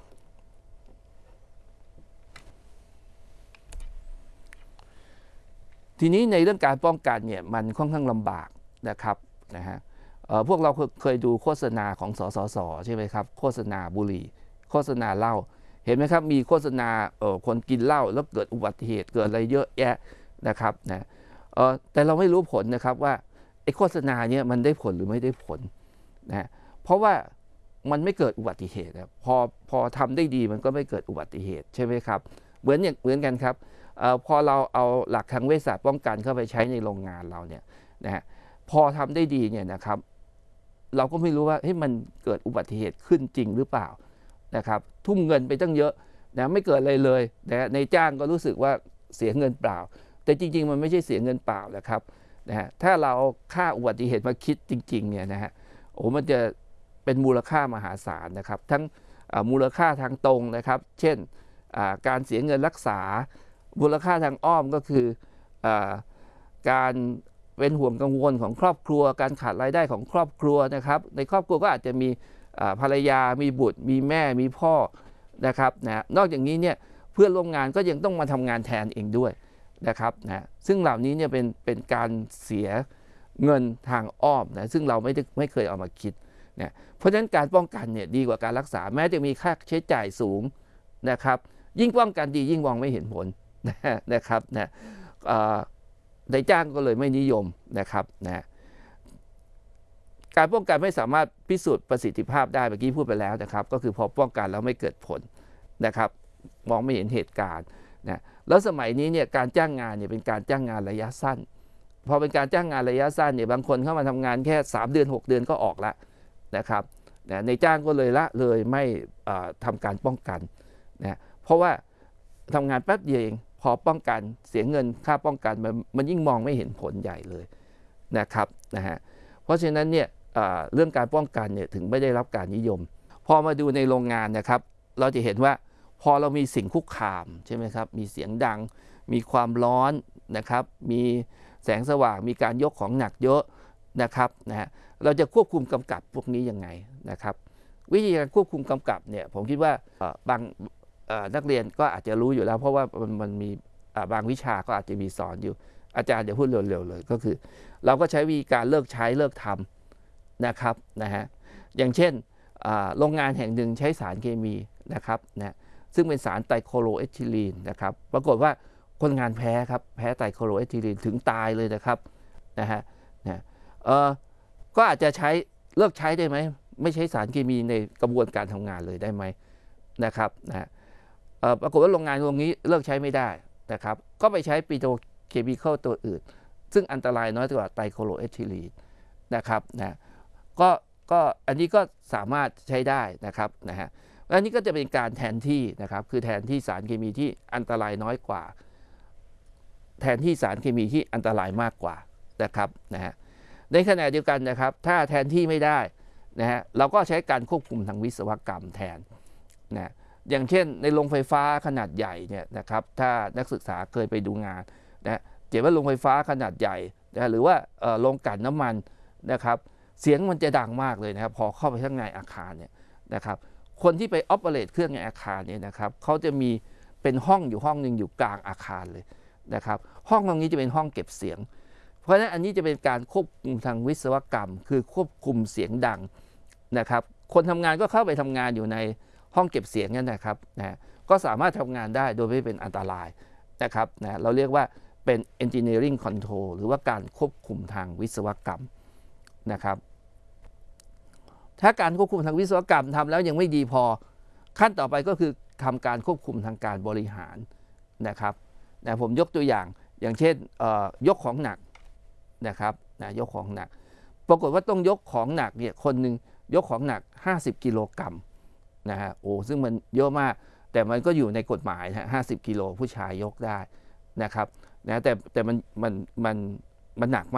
S2: ทีนี้ในเรื่องการป้องกันเนี่ยมันค่อนข้างลำบากนะครับนะฮะพวกเราเคยดูโฆษณาของสสสใช่ไหมครับโฆษณาบุหรี่โฆษณาเหล้าเห็นไหมครับมีโฆษณาคนกินเหล้าแล้วเกิดอุบัติเหตุเกิดอะไรเยอะแยะนะครับนะแต่เราไม่รู้ผลนะครับว่าไอ้โฆษณาเนี่ยมันได้ผลหรือไม่ได้ผลนะเพราะว่ามันไม่เกิดอุบัติเหตุพอพอทำได้ดีมันก็ไม่เกิดอุบัติเหตุใช่ไหมครับเหมือนอย่างเหมือนกันครับอพอเราเอาหลักทางเวชศาสตร์ป้องกันเข้าไปใช้ในโรงงานเราเนี่ยนะฮะพอทำได้ดีเนี่ยนะครับเราก็ไม่รู้ว่าให้มันเกิดอุบัติเหตุขึ้นจริงหรือเปล่านะครับทุ่มเงินไปตั้งเยอะนะไม่เกิดอะไรเลยนะในจ้างก็รู้สึกว่าเสียเงินเปล่าแต่จริงๆมันไม่ใช่เสียเงินเปล่านะครับนะฮะถ้าเราเอาค่าอุบัติเหตุมาคิดจริงๆเนี่ยนะฮะโอ้มันจะเป็นมูลค่ามหาศาลนะครับทั้งมูลค่าทางตรงนะครับเช่นการเสียเงินรักษามูลค่าทางอ้อมก็คือการเป็นห่วงกังวลของครอบครัวการขาดรายได้ของครอบครัวนะครับในครอบครัวก็อาจจะมีภรรยามีบุตรมีแม่มีพ่อนะครับนะนอกจากนี้เนี่ยเพื่อนร่วมงานก็ยังต้องมาทำงานแทนเองด้วยนะครับนะซึ่งเหล่านี้เนี่ยเป็นเป็นการเสียเงินทางอ้อมนะซึ่งเราไม่ได้ไม่เคยเอามาคิดนะเพราะฉะนั้นการป้องกันเนี่ยดีกว่าการรักษาแม้จะมีค่าใช้จ่ายสูงนะครับยิ่งป้องกันดียิ่งมองไม่เห็นผลนะครับนะนายจ้างก็เลยไม่นิยมนะครับนะการป้องกันไม่สามารถพิสูจน์ประสิทธิภาพได้เมื่อกี้พูดไปแล้วนะครับก็คือพอป้องกันแล้วไม่เกิดผลนะครับมองไม่เห็นเหตุการณ์นะแล้วสมัยนี้เนี่ยการจ้างงานเนี่ยเป็นการจ้างงานระยะสั้นพอเป็นการจ้างงานระยะสั้นเนี่ยบางคนเข้ามาทำงานแค่สามเดือนหกเดือนก็ออกแล้วนะครับนะในจ้างก็เลยละเลยไม่ทำการป้องกันนะเพราะว่าทำงานแป๊บเดียวเองพอป้องกันเสียเงินค่าป้องกันมันมันยิ่งมองไม่เห็นผลใหญ่เลยนะครับนะฮะเพราะฉะนั้นเนี่ยเรื่องการป้องกันเนี่ยถึงไม่ได้รับการนิยมพอมาดูในโรงงานนะครับเราจะเห็นว่าพอเรามีสิ่งคุกคามใช่ไหมครับมีเสียงดังมีความร้อนนะครับมีแสงสว่างมีการยกของหนักเยอะนะครับนะฮะเราจะควบคุมกำกับพวกนี้ยังไงนะครับวิธีการควบคุมกำกับเนี่ยผมคิดว่าบางนักเรียนก็อาจจะรู้อยู่แล้วเพราะว่ามันมันมีบางวิชาก็อาจจะมีสอนอยู่อาจารย์จะพูดเร็วๆเลยก็คือเราก็ใช้วิธีการเลิกใช้เลิกทำนะครับนะฮะอย่างเช่นโรงงานแห่งหนึ่งใช้สารเคมีนะครับนะซึ่งเป็นสารไตรโคโลเอทิลีนนะครับปรากฏว่าคนงานแพ้ครับแพ้ไตรโคโลเอทิลีนถึงตายเลยนะครับนะฮะนะเออก็อาจจะใช้เลิกใช้ได้ไหมไม่ใช้สารเคมีในกระบวนการทำงานเลยได้ไหมนะครับนะปรากฏว่าโรงงานตรงนี้เลิกใช้ไม่ได้นะครับก็ไปใช้ปิโตรเคมีคอลตัวอื่นซึ่งอันตรายน้อยกว่าไตรโคโลเอทิลีนนะครับนะก็ก็อันนี้ก็สามารถใช้ได้นะครับนะฮะอันนี้ก็จะเป็นการแทนที่นะครับคือแทนที่สารเคมีที่อันตรายน้อยกว่าแทนที่สารเคมีที่อันตรายมากกว่านะครับนะฮะในขณะเดียวกันนะครับถ้าแทนที่ไม่ได้นะฮะเราก็ใช้การควบคุมทางวิศวกรรมแทนนะอย่างเช่นในโรงไฟฟ้าขนาดใหญ่เนี่ยนะครับถ้านักศึกษาเคยไปดูงานนะเห็นว่าโรงไฟฟ้าขนาดใหญ่นะหรือว่าโรงกลั่นน้ำมันนะครับเสียงมันจะดังมากเลยนะครับพอเข้าไปข้างในอาคารเนี่ยนะครับคนที่ไปออปเปอเรตเครื่องในอาคารเนี่ยนะครับเขาจะมีเป็นห้องอยู่ห้องหนึ่งอยู่กลางอาคารเลยนะครับห้องตรงนี้จะเป็นห้องเก็บเสียงเพราะฉะนั้นอันนี้จะเป็นการควบคุมทางวิศวกรรมคือควบคุมเสียงดังนะครับคนทำงานก็เข้าไปทำงานอยู่ในห้องเก็บเสียงนั่นนะครับนะก็สามารถทำงานได้โดยไม่เป็นอันตรายนะครับนะเราเรียกว่าเป็น engineering control หรือว่าการควบคุมทางวิศวกรรมนะครับถ้าการควบคุมทางวิศวกรรมทำแล้วยังไม่ดีพอขั้นต่อไปก็คือทำการควบคุมทางการบริหารนะครับนะผมยกตัวอย่างอย่างเช่นยกของหนักนะครับนะยกของหนักปรากฏว่าต้องยกของหนักเนี่ยคนหนึ่งยกของหนักห้าสิบกิโลกรัมนะฮะโอ้ซึ่งมันเยอะมากแต่มันก็อยู่ในกฎหมายนะห้าสิบกิโลผู้ชายยกได้นะครับนะแต่แต่มันมันมันมันหนักมาก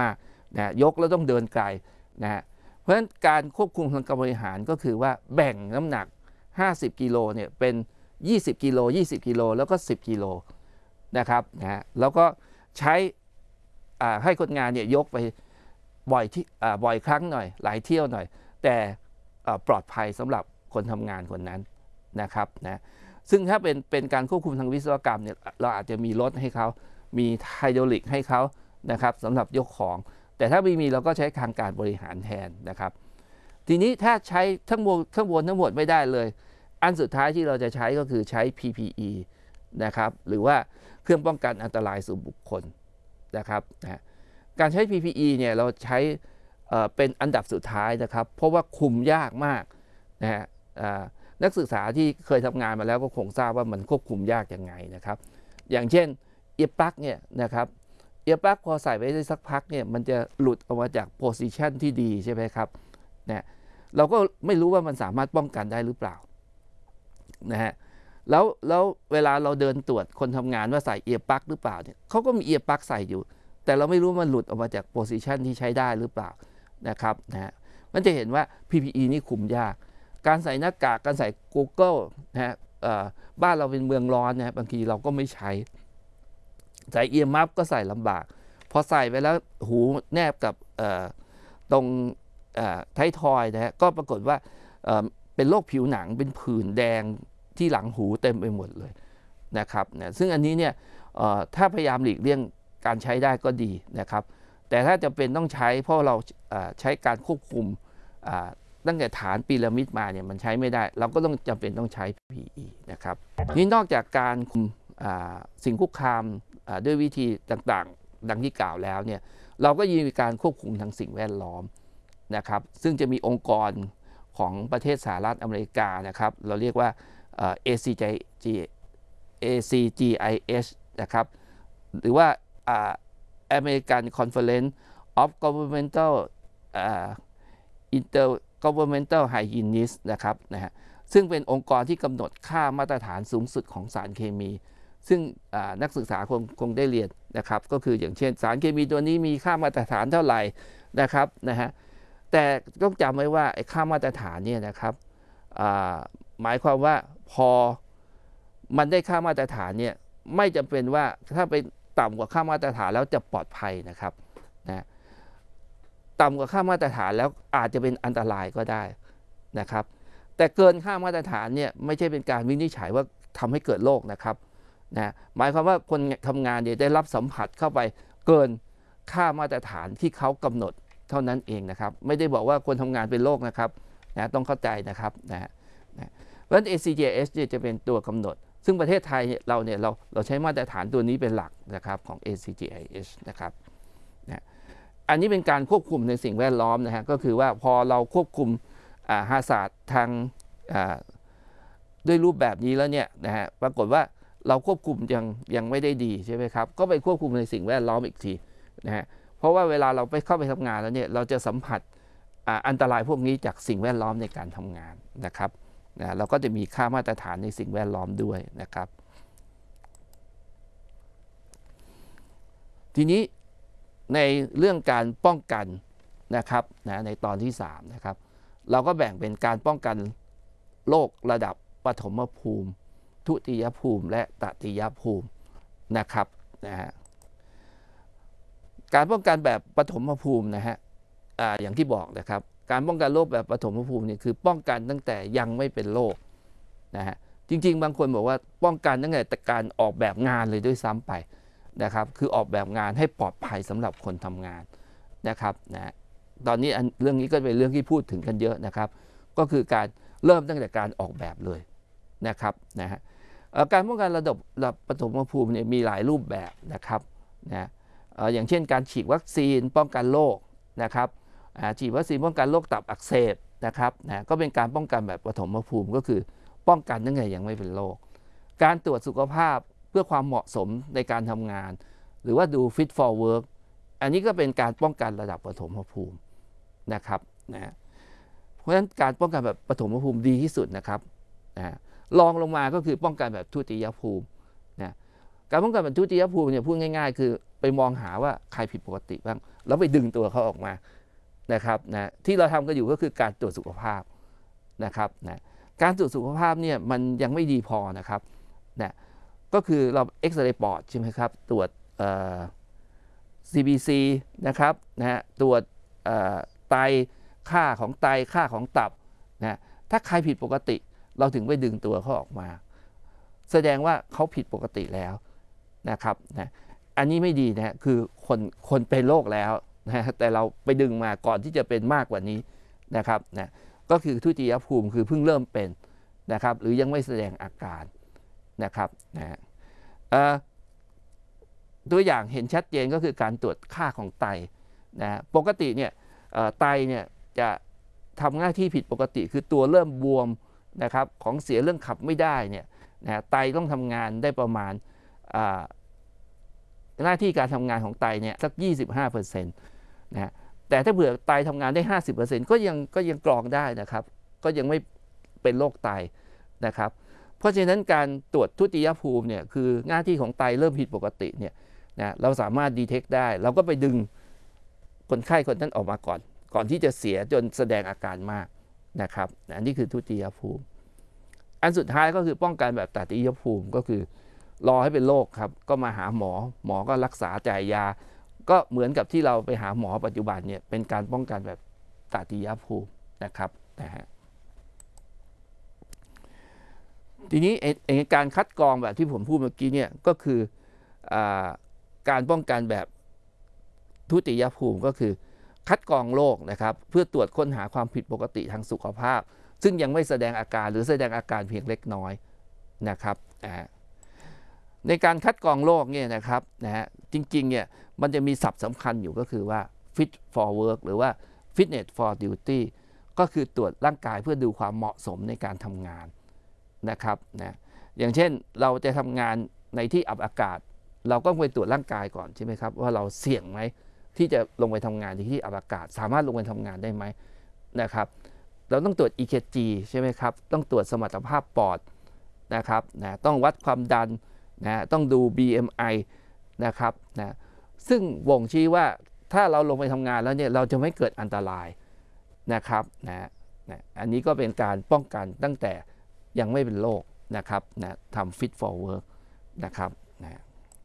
S2: นะยกแล้วต้องเดินไกลนะเพราะฉะนั้นการควบคุมทางการบริหารก็คือว่าแบ่งน้ำหนักห้าสิบกิโลเนี่ยเป็นยี่สิบกิโลยี่สิบกิโลแล้วก็สิบกิโลนะครับนะแล้วก็ใช้ให้คนงานเนี่ยยกไปบ่อยที่บ่อยครั้งหน่อยหลายเที่ยวหน่อยแต่ปลอดภัยสำหรับคนทำงานคนนั้นนะครับนะซึ่งถ้าเป็นเป็นการควบคุมทางวิศวกรรมเนี่ยเราอาจจะมีรถให้เขามีไฮดรอลิกให้เขานะครับสำหรับยกของแต่ถ้าไม่มีเราก็ใช้ทางการบริหารแทนนะครับทีนี้ถ้าใช้ทั้งหมดทั้งบนทั้งหมดไม่ได้เลยอันสุดท้ายที่เราจะใช้ก็คือใช้ พี พี อี นะครับหรือว่าเครื่องป้องกันอันตรายสู่บุคคลนะครับนะการใช้ พี พี อี เนี่ยเราใช้เป็นอันดับสุดท้ายนะครับเพราะว่าคุมยากมากนะฮะนักศึกษาที่เคยทำงานมาแล้วก็คงทราบว่ามันควบคุมยากยังไงนะครับอย่างเช่นเอียร์ปลั๊กเนี่ยนะครับเอียร์ปลั๊กพอใส่ไว้ได้สักพักเนี่ยมันจะหลุดออกมาจากโพซิชันที่ดีใช่ไหมครับนะเราก็ไม่รู้ว่ามันสามารถป้องกันได้หรือเปล่านะฮะแล้วแล้วเวลาเราเดินตรวจคนทำงานว่าใส่เอียร์ปลั๊กหรือเปล่าเนี่ยเขาก็มีเอียร์ปลั๊กใส่อยู่แต่เราไม่รู้มันหลุดออกมาจากโพซิชันที่ใช้ได้หรือเปล่านะครับนะฮะมันจะเห็นว่า พี พี อี นี่คุมยากการใส่หน้ากากการใส่ Google นะฮะบ้านเราเป็นเมืองร้อนนะบางทีเราก็ไม่ใช้ใส่เอียร์มัฟก็ใส่ลำบากพอใส่ไปแล้วหูแนบกับตรงท้ายทอยนะฮะก็ปรากฏว่าเป็นโรคผิวหนังเป็นผื่นแดงที่หลังหูเต็มไปหมดเลยนะครับนะซึ่งอันนี้เนี่ยถ้าพยายามหลีกเลี่ยงการใช้ได้ก็ดีนะครับแต่ถ้าจะเป็นต้องใช้เพราะเราใช้การควบคุมตั้งแต่ฐานพีระมิดมาเนี่ยมันใช้ไม่ได้เราก็ต้องจำเป็นต้องใช้ พี พี อี นะครับนี่นอกจากการคุมสิ่งคุกคามด้วยวิธีต่างๆดังที่กล่าวแล้วเนี่ยเราก็ยังมีการควบคุมทางสิ่งแวดล้อมนะครับซึ่งจะมีองค์กรของประเทศสหรัฐอเมริกานะครับเราเรียกว่า เอ ซี จี ไอ เอช นะครับหรือว่า American Conference of Governmental Intergovernmental Hygienists นะครับนะฮะซึ่งเป็นองค์กรที่กำหนดค่ามาตรฐานสูงสุดของสารเคมีซึ่งนักศึกษาคงคงได้เรียนนะครับก็คืออย่างเช่นสารเคมีตัวนี้มีค่ามาตรฐานเท่าไหร่นะครับนะฮะแต่ต้องจำไว้ว่าไอ้ค่ามาตรฐานเนี่ยนะครับหมายความว่าพอมันได้ค่ามาตรฐานเนี่ยไม่จำเป็นว่าถ้าไปต่ำกว่าค่ามาตรฐานแล้วจะปลอดภัยนะครับนะต่ำกว่าค่ามาตรฐานแล้วอาจจะเป็นอันตรายก็ได้นะครับแต่เกินค่ามาตรฐานเนี่ยไม่ใช่เป็นการวินิจฉัยว่าทำให้เกิดโรคนะครับนะหมายความว่าคนทำงานเนี่ยได้รับสัมผัสเข้าไปเกินค่ามาตรฐานที่เขากำหนดเท่านั้นเองนะครับไม่ได้บอกว่าคนทำงานเป็นโรคนะครับนะต้องเข้าใจนะครับนะนะเพราะฉะนั้น เอ ซี จี ไอ เอช เนี่ยจะเป็นตัวกำหนดซึ่งประเทศไทยเราเนี่ยเราเราใช้มาตรฐานตัวนี้เป็นหลักนะครับของ เอ ซี จี ไอ เอช นะครับนะอันนี้เป็นการควบคุมในสิ่งแวดล้อมนะฮะก็คือว่าพอเราควบคุมฮาซาร์ดทางด้วยรูปแบบนี้แล้วเนี่ยนะฮะปรากฏว่าเราควบคุมยังยังไม่ได้ดีใช่ไหมครับก็ไปควบคุมในสิ่งแวดล้อมอีกทีนะฮะเพราะว่าเวลาเราไปเข้าไปทำงานแล้วเนี่ยเราจะสัมผัสอันตรายพวกนี้จากสิ่งแวดล้อมในการทำงานนะครับนะเราก็จะมีค่ามาตรฐานในสิ่งแวดล้อมด้วยนะครับทีนี้ในเรื่องการป้องกันนะครับนะในตอนที่สามนะครับเราก็แบ่งเป็นการป้องกันโรคระดับปฐมภูมิทุติยภูมิและตติยภูมินะครับนะฮะการป้องกันแบบปฐมภูมินะฮะ อ, อย่างที่บอกนะครับการป้องกันโรคแบบปฐมภูมิเนี่ยคือป้องกันตั้งแต่ยังไม่เป็นโรคนะฮะจริงๆบางคนบอกว่าป้องกันตั้งแต่การออกแบบงานเลยด้วยซ้ำไปนะครับคือออกแบบงานให้ปลอดภัยสำหรับคนทำงานนะครับนะตอนนี้เรื่องนี้ก็เป็นเรื่องที่พูดถึงกันเยอะนะครับก็คือการเริ่มตั้งแต่การออกแบบเลยนะครับนะฮะการป้องกันระดับระดับปฐมภูมิเนี่ยมีหลายรูปแบบนะครับนะอย่างเช่นการฉีดวัคซีนป้องกันโรคนะครับฉีดวัคซีนป้องกันโรคตับอักเสบนะครับนะก็เป็นการป้องกันแบบปฐมภูมิก็คือป้องกันตั้งแต่ยังไม่เป็นโรคการตรวจสุขภาพเพื่อความเหมาะสมในการทำงานหรือว่าดู fit for work อันนี้ก็เป็นการป้องกันระดับปฐมภูมินะครับนะเพราะฉะนั้นการป้องกันแบบปฐมภูมิดีที่สุดนะครับนะรองลงมาก็คือป้องกันแบบทุติยภูมินะการป้องกันแบบทุติยภูมิเนี่ยพูดง่ายๆคือไปมองหาว่าใครผิดปกติบ้างแล้วไปดึงตัวเขาออกมานะครับนะที่เราทำกันอยู่ก็คือการตรวจสุขภาพนะครับนะการตรวจสุขภาพเนี่ยมันยังไม่ดีพอนะครับนะก็คือเราเอ็กซเรย์ปอดใช่ไหมครับตรวจ ซี บี ซี นะครับนะฮะตรวจไตค่าของไตค่าของตับนะถ้าใครผิดปกติเราถึงไปดึงตัวเขาออกมาแสดงว่าเขาผิดปกติแล้วนะครับนะอันนี้ไม่ดีนะคือคนคนเป็นโรคแล้วนะแต่เราไปดึงมาก่อนที่จะเป็นมากกว่านี้นะครับนะก็คือทุติยภูมิคือเพิ่งเริ่มเป็นนะครับหรือยังไม่แสดงอาการนะครับนะตัวอย่างเห็นชัดเจนก็คือการตรวจค่าของไตนะปกติเนี่ยไตเนี่ยจะทำหน้าที่ผิดปกติคือตัวเริ่มบวมนะครับของเสียเรื่องขับไม่ได้เนี่ยนะไตต้องทำงานได้ประมาณหน้าที่การทำงานของไตเนี่ยสัก ยี่สิบห้าเปอร์เซ็นต์ นะแต่ถ้าเผื่อไตทำงานได้ ห้าสิบเปอร์เซ็นต์ ก็ยังก็ยังกรองได้นะครับก็ยังไม่เป็นโรคไตนะครับเพราะฉะนั้นการตรวจทุติยภูมิเนี่ยคือหน้าที่ของไตเริ่มผิดปกติเนี่ยนะเราสามารถดีเทคได้เราก็ไปดึงคนไข้คนนั้นออกมาก่อนก่อนที่จะเสียจนแสดงอาการมากนะครับอันนี้คือทุติยภูมิอันสุดท้ายก็คือป้องกันแบบตติยภูมิก็คือรอให้เป็นโรคครับก็มาหาหมอหมอก็รักษาจ่ายยาก็เหมือนกับที่เราไปหาหมอปัจจุบันเนี่ยเป็นการป้องกันแบบตติยภูมินะครับนะฮะทีนี้การคัดกรองแบบที่ผมพูดเมื่อกี้เนี่ยก็คือการป้องกันแบบทุติยภูมิก็คือคัดกรองโรคนะครับเพื่อตรวจค้นหาความผิดปกติทางสุขภาพซึ่งยังไม่แสดงอาการหรือแสดงอาการเพียงเล็กน้อยนะครับในการคัดกรองโรคเนี่ยนะครับนะฮะจริงๆเนี่ยมันจะมีศัพท์สำคัญอยู่ก็คือว่า fit for work หรือว่า fitness for duty ก็คือตรวจร่างกายเพื่อดูความเหมาะสมในการทำงานนะครับนะอย่างเช่นเราจะทำงานในที่อับอากาศเราก็ไปตรวจร่างกายก่อนใช่ไหมครับว่าเราเสี่ยงไหมที่จะลงไปทำงานในที่อับอากาศสามารถลงไปทำงานได้ไหมนะครับเราต้องตรวจ อี เค จี ใช่ไหมครับต้องตรวจสมรรถภาพปอดนะครับนะต้องวัดความดันนะต้องดู บี เอ็ม ไอ นะครับนะซึ่งบ่งชี้ว่าถ้าเราลงไปทำงานแล้วเนี่ยเราจะไม่เกิดอันตรายนะครับนะนะอันนี้ก็เป็นการป้องกันตั้งแต่ยังไม่เป็นโรคนะครับนะทำ fit for work นะครับนะ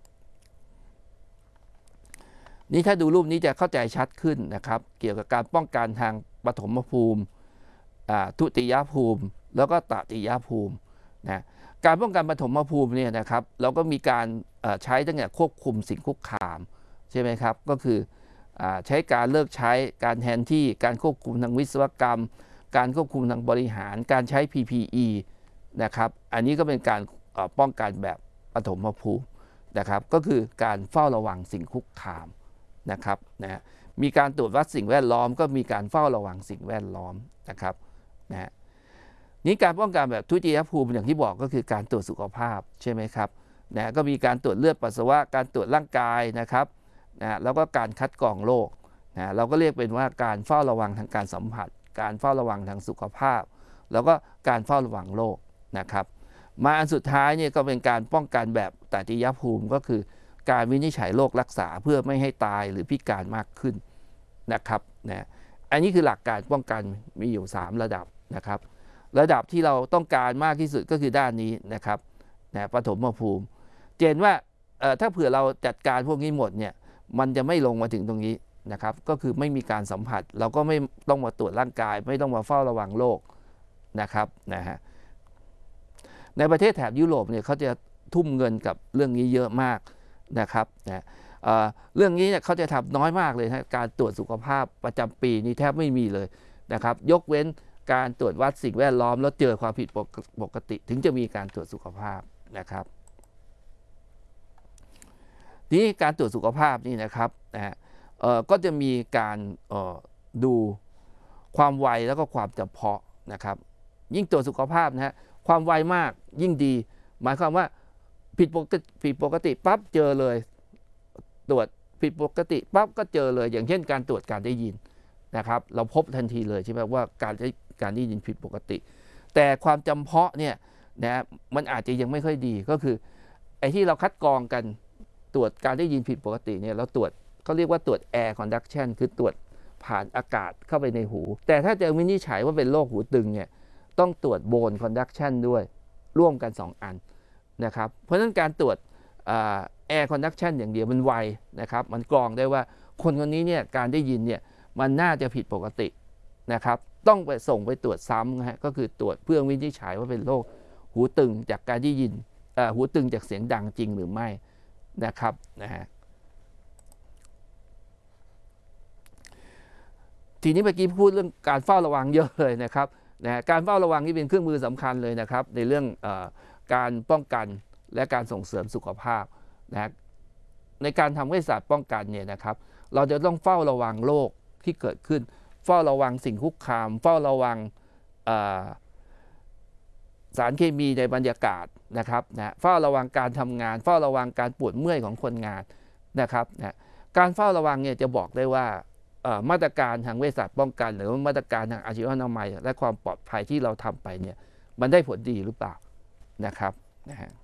S2: นี่ถ้าดูรูปนี้จะเข้าใจชัดขึ้นนะครับเกี่ยวกับการป้องกันทางปฐมภูมิทุติยภูมิแล้วก็ตติยภูมินะการป้องกันปฐมภูมิเนี่ยนะครับเราก็มีการใช้ตั้งแต่ควบคุมสิ่งคุกคามใช่ไหมครับก็คือใช้การเลิกใช้การแทนที่การควบคุมทางวิศวกรรมการควบคุมทางบริหารการใช้ พี พี อี นะครับอันนี้ก็เป็นการป้องกันแบบปฐมภูมินะครับก็คือการเฝ้าระวังสิ่งคุกคามนะครับนะมีการตรวจวัดสิ่งแวดล้อมก็มีการเฝ้าระวังสิ่งแวดล้อมนะครับนะนี้การป้องกันแบบทุติยภูมิอย่างที่บอกก็คือการตรวจสุขภาพใช่ไหมครับนะก็มีการตรวจเลือดปัสสาวะการตรวจร่างกายนะครับนะแล้วก็การคัดกรองโรคนะเราก็เรียกเป็นว่าการเฝ้าระวังทางการสัมผัสการเฝ้าระวังทางสุขภาพแล้วก็การเฝ้าระวังโรคนะครับมาอันสุดท้ายเนี่ยก็เป็นการป้องกันแบบตติยภูมิก็คือการวินิจฉัยโรครักษาเพื่อไม่ให้ตายหรือพิการมากขึ้นนะครับนะอันนี้คือหลักการป้องกันมีอยู่สามระดับนะครับระดับที่เราต้องการมากที่สุดก็คือด้านนี้นะครับนะปฐมภูมิเจนว่าถ้าเผื่อเราจัดการพวกนี้หมดเนี่ยมันจะไม่ลงมาถึงตรงนี้นะครับก็คือไม่มีการสัมผัสเราก็ไม่ต้องมาตรวจร่างกายไม่ต้องมาเฝ้าระวังโรคนะครับนะฮะในประเทศแถบยุโรปเนี่ยเขาจะทุ่มเงินกับเรื่องนี้เยอะมากนะครับนะเอ่อเรื่องนี้เนี่ยเขาจะทำน้อยมากเลยนะการตรวจสุขภาพประจำปีนี่แทบไม่มีเลยนะครับยกเว้นการตรวจวัดสิ่งแวดล้อมแล้วเจอความผิดปกติถึงจะมีการตรวจสุขภาพนะครับทีนี้การตรวจสุขภาพนี่นะครับนะฮะเอ่อก็จะมีการเอ่อดูความไวแล้วก็ความจำเพาะนะครับยิ่งตรวจสุขภาพนะฮะความไวมากยิ่งดีหมายความว่าผิดปกติผิดปกติปั๊บเจอเลยตรวจผิดปกติปั๊บก็เจอเลยอย่างเช่นการตรวจการได้ยินนะครับเราพบทันทีเลยใช่ไหมว่าการได้การได้ยินผิดปกติแต่ความจำเพาะเนี่ยนะมันอาจจะยังไม่ค่อยดีก็คือไออ้ที่เราคัดกรองกันตรวจการได้ยินผิดปกติเนี่ยเราตรวจเขาเรียกว่าตรวจ air conduction คือตรวจผ่านอากาศเข้าไปในหูแต่ถ้าจะวินิจฉัยว่าเป็นโรคหูตึงเนี่ยต้องตรวจ bone conduction ด้วยร่วมกันสองอันนะครับเพราะฉะนั้นการตรวจ air conduction อย่างเดียวมันไวนะครับมันกรองได้ว่าคนคนนี้เนี่ยการได้ยินเนี่ยมันน่าจะผิดปกตินะครับต้องไปส่งไปตรวจซ้ำนะฮะก็คือตรวจเพื่อวินิจฉัยว่าเป็นโรคหูตึงจากการได้ยินหูตึงจากเสียงดังจริงหรือไม่นะครับนะฮะทีนี้เมื่อกี้พูดเรื่องการเฝ้าระวังเยอะเลยนะครับนะการเฝ้าระวังนี่เป็นเครื่องมือสำคัญเลยนะครับในเรื่องเอ่อการป้องกันและการส่งเสริมสุขภาพนะในการทำเวชศาสตร์ป้องกันเนี่ยนะครับเราจะต้องเฝ้าระวังโรคที่เกิดขึ้นเฝ้าระวังสิ่งคุกคามเฝ้าระวังสารเคมีในบรรยากาศนะครับนะเฝ้าระวังการทำงานเฝ้าระวังการปวดเมื่อยของคนงานนะครับนะการเฝ้าระวังเนี่ยจะบอกได้ว่ามาตรการทางเวชศาสตร์ป้องกันหรือมาตรการทางอาชีวอนามัยและความปลอดภัยที่เราทำไปเนี่ยมันได้ผลดีหรือเปล่านะครับนะฮะ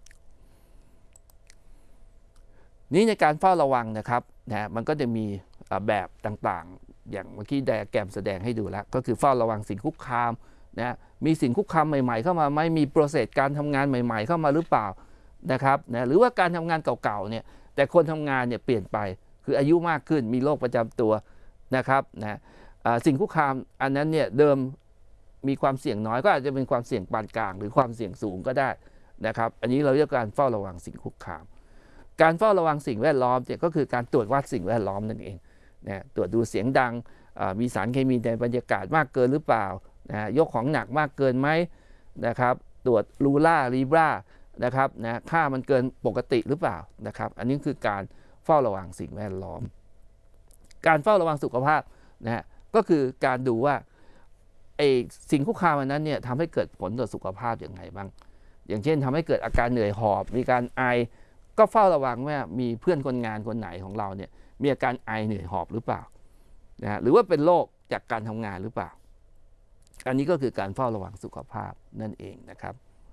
S2: นี้ในการเฝ้าระวังนะครับนะมันก็จะมีแบบต่างๆอย่างเมื่อกี้ไดอะแกรมแสดงให้ดูแล้วก็คือเฝ้าระวังสิ่งคุกคามนะมีสิ่งคุกคามใหม่ๆเข้ามาไหมมีโปรเซสการทำงานใหม่ๆเข้ามาหรือเปล่านะครับนะหรือว่าการทำงานเก่าๆเนี่ยแต่คนทำงานเนี่ยเปลี่ยนไปคืออายุมากขึ้นมีโรคประจำตัวนะครับนะสิ่งคุกคามอันนั้นเนี่ยเดิมมีความเสี่ยงน้อยก็อาจจะเป็นความเสี่ยงปานกลางหรือความเสี่ยงสูงก็ได้นะครับอันนี้เราเรียกการเฝ้าระวังสิ่งคุกคามการเฝ้าระวังสิ่งแวดล้อมเนี่ยก็คือการตรวจวัดสิ่งแวดล้อมนั่นเองนะตรวจดูเสียงดังมีสารเคมีในบรรยากาศมากเกินหรือเปล่านะยกของหนักมากเกินไหมนะครับตรวจลูล่าลีบรานะครับนะค่ามันเกินปกติหรือเปล่านะครับอันนี้คือการเฝ้าระวังสิ่งแวดล้อมการเฝ้าระวังสุขภาพนะฮะก็คือการดูว่าไอ้สิ่งคุกคามนั้นเนี่ยทำให้เกิดผลต่อสุขภาพอย่างไรบ้างอย่างเช่นทำให้เกิดอาการเหนื่อยหอบมีการไอก็เฝ้าระวังว่ามีเพื่อนคนงานคนไหนของเราเนี่ยมีอาการไอเหนื่อยหอบหรือเปล่านะฮะหรือว่าเป็นโรคจากการทำงานหรือเปล่าอันนี้ก็คือการเฝ้าระวังสุขภาพนั่นเองนะครับ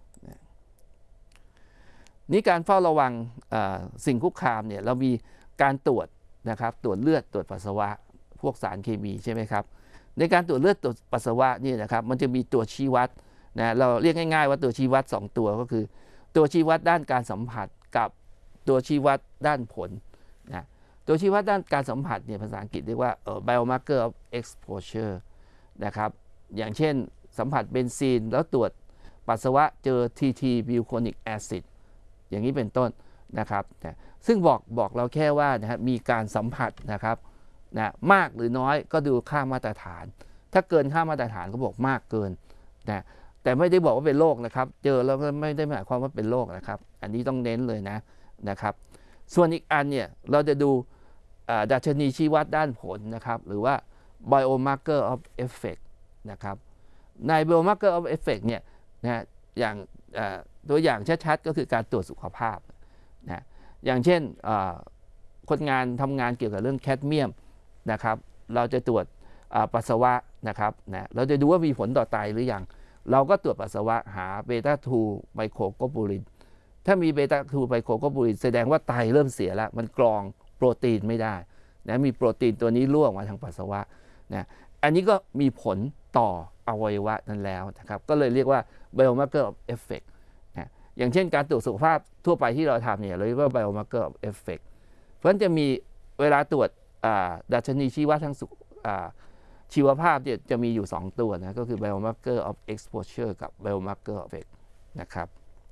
S2: นี่การเฝ้าระวังสิ่งคุกคามเนี่ยเรามีการตรวจนะครับตรวจเลือดตรวจปัสสาวะพวกสารเคมีใช่ไหมครับในการตรวจเลือดตรวจปัสสาวะนี่นะครับมันจะมีตัวชี้วัดนะเราเรียกง่ายๆว่าตัวชี้วัดสองตัวก็คือตัวชี้วัดด้านการสัมผัสกับตัวชี้วัดด้านผลนะตัวชี้วัดด้านการสัมผัสเนี่ยภาษาอังกฤษเรียกว่า biomarker of exposure นะครับอย่างเช่นสัมผัสเบนซีนแล้วตรวจปัสสาวะเจอ ที ที bucolic acid อย่างนี้เป็นต้นนะครับนะซึ่งบอกบอกเราแค่ว่านะครับมีการสัมผัสนะครับนะมากหรือน้อยก็ดูค่ามาตรฐานถ้าเกินค่ามาตรฐานก็บอกมากเกินนะแต่ไม่ได้บอกว่าเป็นโรคนะครับเจอแล้วก็ไม่ได้หมายความว่าเป็นโรคนะครับอันนี้ต้องเน้นเลยนะนะครับส่วนอีกอันเนี่ยเราจะดูดัชนีชี้วัดด้านผลนะครับหรือว่า biomarker of effect นะครับใน biomarker of effect เนี่ยนะอย่างตัวอย่างชัดๆก็คือการตรวจสุขภาพนะอย่างเช่นคนงานทำงานเกี่ยวกับเรื่องแคดเมียมนะครับเราจะตรวจปัสสาวะนะครับนะเราจะดูว่ามีผลต่อไตหรือยังเราก็ตรวจปัสสาวะหาเบต้าทูไมโครโกบูลินถ้ามีเบต้าทูไมโครโกบูลินแสดงว่าไตเริ่มเสียแล้วมันกรองโปรตีนไม่ได้นะมีโปรตีนตัวนี้ล่วงมาทางปัสสาวะนะอันนี้ก็มีผลต่ออวัยวะนั้นแล้วนะครับก็เลยเรียกว่า biomarker of effect นะอย่างเช่นการตรวจสุขภาพทั่วไปที่เราทำเนี่ยเราเรียกว่า biomarker of effect เพราะฉะนั้นจะมีเวลาตรวจดัชนีชี้วัดทางชีวภาพเนี่ยจะมีอยู่สองตัวนะก็คือ biomarker of exposure กับ biomarker of effect นะครับ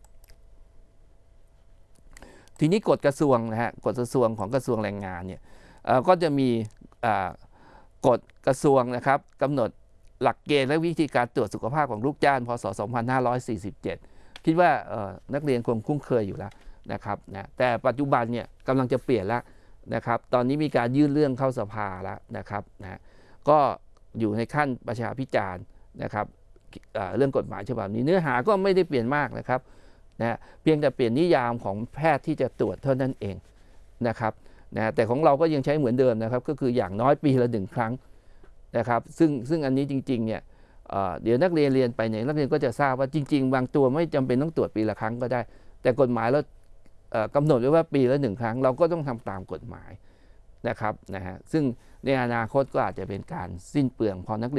S2: ทีนี้กฎกระทรวงนะฮะกฎกระทรวงของกระทรวงแรงงานเนี่ยก็จะมีกฎกระทรวงนะครับกำหนดหลักเกณฑ์และวิธีการตรวจสุขภาพของลูกจ้างพ.ศ. สองพันห้าร้อยสี่สิบเจ็ดคิดว่านักเรียนคงคุ้นเคยอยู่แล้วนะครับนะแต่ปัจจุบันเนี่ยกำลังจะเปลี่ยนแล้วนะครับตอนนี้มีการยื่นเรื่องเข้าสภาแล้วนะครับนะก็อยู่ในขั้นประชาพิจารณ์นะครับเรื่องกฎหมายฉบับนี้เนื้อหาก็ไม่ได้เปลี่ยนมากนะครับนะเพียงแต่เปลี่ยนนิยามของแพทย์ที่จะตรวจเท่านั้นเองนะครับนะแต่ของเราก็ยังใช้เหมือนเดิมนะครับก็คืออย่างน้อยปีละหนึ่งครั้งนะครับซึ่งซึ่งอันนี้จริงๆเนี่ยเดี๋ยวนักเรียนเรียนไปเนี่ยนักเรียนก็จะทราบว่าจริงๆบางตัวไม่จำเป็นต้องตรวจปีละครั้งก็ได้แต่กฎหมายเราเอ่อกำหนดไว้ว่าปีละหนึ่งครั้งเราก็ต้องทำตามกฎหมายนะครับนะฮะซึ่งในอนาคตก็อาจจะเป็นการสิ้นเปลืองพอนักเรียน